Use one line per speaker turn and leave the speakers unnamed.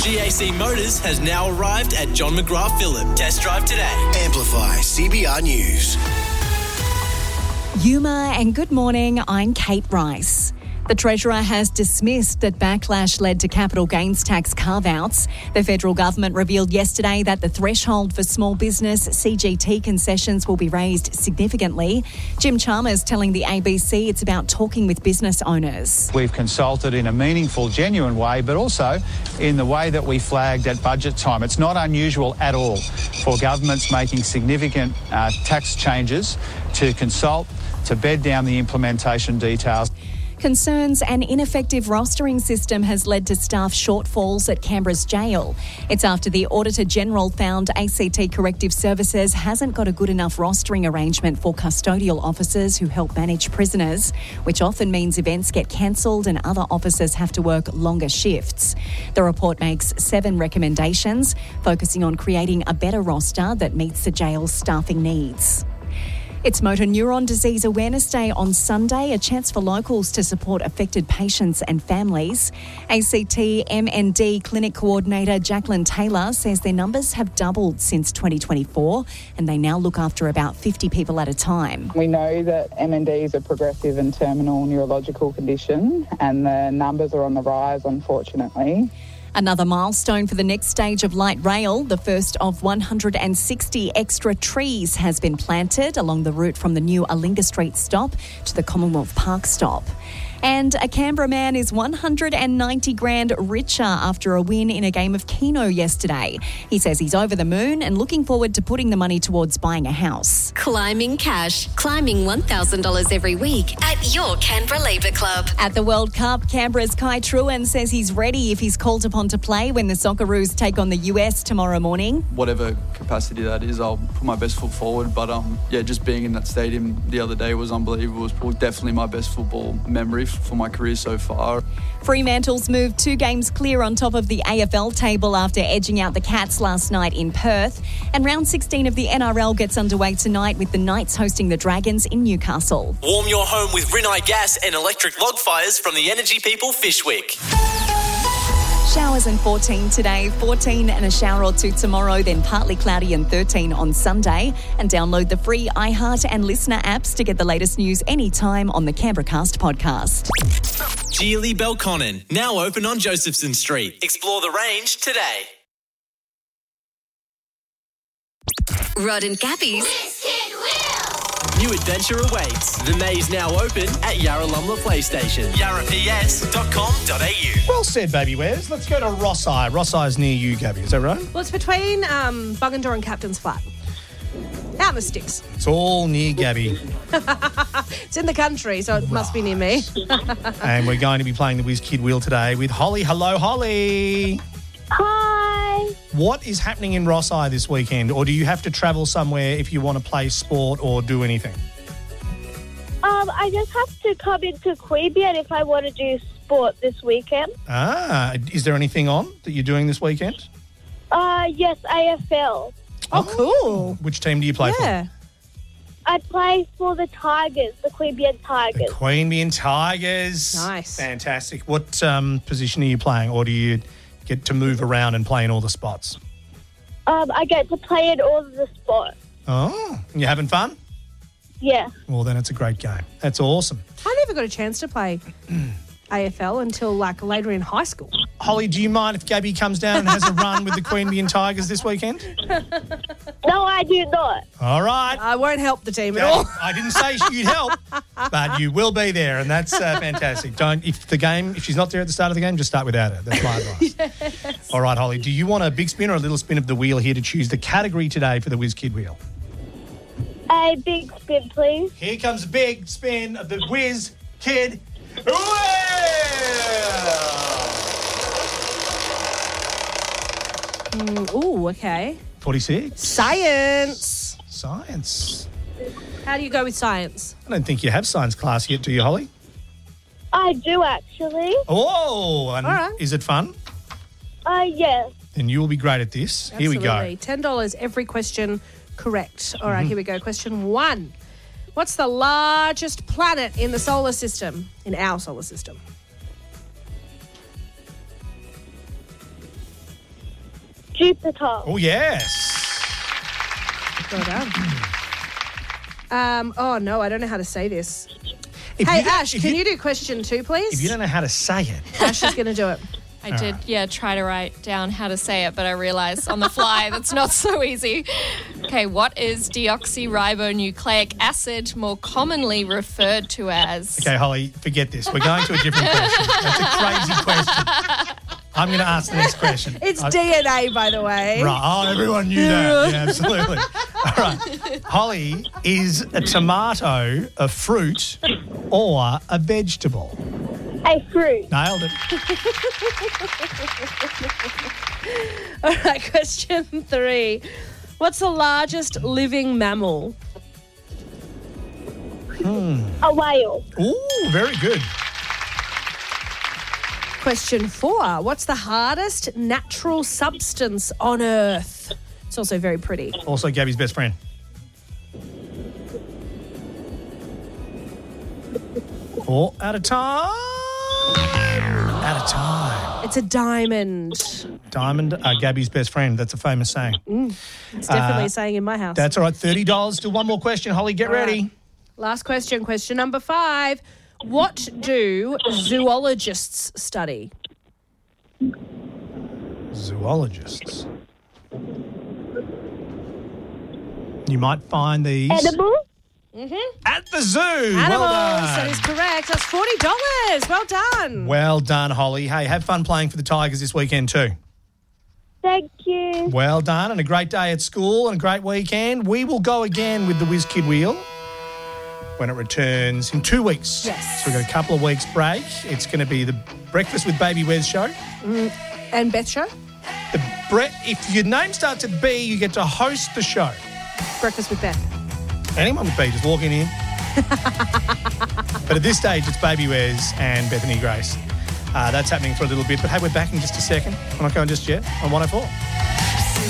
GAC Motors has now arrived at John McGrath Phillip. Test drive today.
Amplify CBR News.
Yuma and good morning, I'm Kate Rice. The Treasurer has dismissed that backlash led to capital gains tax carve-outs. The federal government revealed yesterday that the threshold for small business CGT concessions will be raised significantly. Jim Chalmers telling the ABC it's about talking with business owners.
We've consulted in a meaningful, genuine way, but also in the way that we flagged at budget time. It's not unusual at all for governments making significant tax changes to consult, to bed down the implementation details.
Concerns an ineffective rostering system has led to staff shortfalls at Canberra's jail. It's after the Auditor General found ACT Corrective Services hasn't got a good enough rostering arrangement for custodial officers who help manage prisoners, which often means events get cancelled and other officers have to work longer shifts. The report makes 7 recommendations, focusing on creating a better roster that meets the jail's staffing needs. It's Motor Neuron Disease Awareness Day on Sunday, a chance for locals to support affected patients and families. ACT MND Clinic Coordinator Jacqueline Taylor says their numbers have doubled since 2024 and they now look after about 50 people at a time.
We know that MND is a progressive and terminal neurological condition and the numbers are on the rise, unfortunately.
Another milestone for the next stage of light rail. The first of 160 extra trees has been planted along the route from the new Alinga Street stop to the Commonwealth Park stop. And a Canberra man is 190 grand richer after a win in a game of Keno yesterday. He says he's over the moon and looking forward to putting the money towards buying a house.
Climbing cash. Climbing $1,000 every week at your Canberra Labour Club.
At the World Cup, Canberra's Kai Truen says he's ready if he's called upon to play when the Socceroos take on the US tomorrow morning.
Whatever capacity that is, I'll put my best foot forward. But just being in that stadium the other day was unbelievable. It was definitely my best football memory for my career so far.
Fremantle's moved 2 games clear on top of the AFL table after edging out the Cats last night in Perth. And round 16 of the NRL gets underway tonight with the Knights hosting the Dragons in Newcastle.
Warm your home with Rinnai gas and electric log fires from the Energy People Fishwick.
Showers and 14 today, 14 and a shower or 2 tomorrow, then partly cloudy and 13 on Sunday. And download the free iHeart and Listener apps to get the latest news anytime on the Canberracast podcast.
Geely Belconnen, now open on Josephson Street. Explore the range today.
Rod and Gabby's
New adventure awaits. The maze now open at Yarralumla PlayStation. yarraps.com.au.
Well said, Baby Wares. Let's go to Ross Eye. Ross Eye is near you, Gabby. Is that right?
Well, it's between Bungendore and Captain's Flat. Out in the sticks.
It's all near Gabby.
It's in the country, so it must be near me.
And we're going to be playing the Whiz Kid Wheel today with Holly. Hello, Holly.
Hi.
What is happening in Ross Eye this weekend? Or do you have to travel somewhere if you want to play sport or do anything?
I just have to come into Queanbeyan if I want to do sport this weekend.
Is there anything on that you're doing this weekend?
Yes, AFL.
Oh, cool.
Which team do you play for?
I play for the Tigers, the Queanbeyan Tigers.
The Queanbeyan Tigers.
Nice.
Fantastic. What position are you playing, or do you get to move around and play in all the spots?
I get to play in all of the spots.
Oh, and you having fun?
Yeah.
Well, then it's a great game. That's awesome.
I never got a chance to play AFL until later in high school.
Holly, do you mind if Gabby comes down and has a run with the Queanbeyan Tigers this weekend?
No, I do not.
All right.
I won't help the team at all.
I didn't say you'd help, but you will be there, and that's fantastic. If she's not there at the start of the game, just start without her. That's my advice. Yes. All right, Holly, do you want a big spin or a little spin of the wheel here to choose the category today for the Whiz Kid Wheel?
A big spin, please.
Here comes a big spin of the Whiz Kid Wheel!
Okay.
46.
Science. How do you go with science?
I don't think you have science class yet, do you, Holly?
I do, actually.
Oh, and
all right.
Is it fun?
Yes.
Then you will be great at this.
Absolutely.
Here we go.
$10 every question correct. All right, here we go. Question 1. What's the largest planet in the solar system, in our solar system?
Jupiter.
Oh, yes.
Well done. Oh, no, I don't know how to say this.
If
Hey,
you don't-
Ash,
if
can you do question 2, please?
If you don't know how to say it,
Ash is going to do it.
I did, try to write down how to say it, but I realised on the fly that's not so easy. Okay, what is deoxyribonucleic acid more commonly referred to as?
okay, Holly, forget this. We're going to a different question. That's a crazy question. I'm going to ask the next question.
It's DNA, by the way.
Right. Oh, everyone knew that. Yeah, absolutely. All right. Holly, is a tomato a fruit or a vegetable?
A fruit.
Nailed it.
All right, question 3. What's the largest living mammal?
A whale.
Ooh, very good.
Question 4. What's the hardest natural substance on Earth? It's also very pretty.
Also Gabby's best friend. 4 out of time. Out of time.
It's a diamond.
Diamond, Gabby's best friend. That's a famous saying.
It's definitely a saying in my house.
That's all right. $30. Do one more question, Holly. Get ready.
Last question, question number 5. What do zoologists study?
Zoologists. You might find these
Edible.
at the zoo.
Animals,
Well
that
done.
is correct. That's $40. Well done.
Well done, Holly. Hey, have fun playing for the Tigers this weekend too.
Thank you.
Well done, and a great day at school and a great weekend. We will go again with the Whiz Kid Wheel when it returns in 2 weeks.
Yes.
So we've got a couple of weeks break. It's going to be the Breakfast with Baby Wes show.
And Beth Show?
If your name starts at B, you get to host the show.
Breakfast with Beth.
Anyone with B, just walking in. But at this stage, it's Baby Wes and Bethany Grace. That's happening for a little bit. But hey, we're back in just a second. I'm not going just yet on 104.